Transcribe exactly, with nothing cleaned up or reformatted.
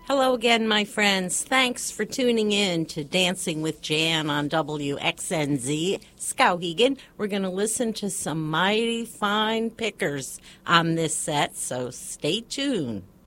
Hello again, my friends. Thanks for tuning in to Dancing with Jan on W X N Z. Skowhegan. We're going to listen to some mighty fine pickers on this set, so stay tuned.